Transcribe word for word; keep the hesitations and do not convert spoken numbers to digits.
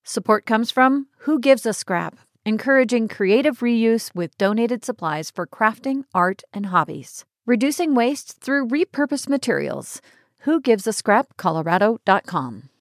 Support comes from Who Gives a Scrap, encouraging creative reuse with donated supplies for crafting, art, and hobbies. Reducing waste through repurposed materials. who gives a scrap colorado dot com.